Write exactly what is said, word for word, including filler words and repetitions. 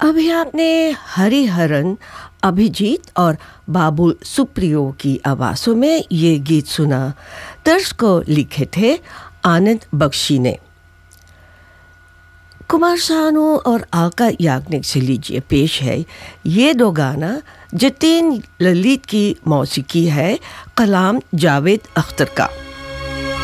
अभी आपने हरिहरन अभिजीत और बाबुल सुप्रियो की आवाज़ों में ये गीत सुना। तर्ज को लिखे थे आनंद बख्शी ने। कुमार सानू और आका याग्निक से लीजिए पेश है ये दो गाना। जतीन ललित की मौसीकी है, कलाम जावेद अख्तर का।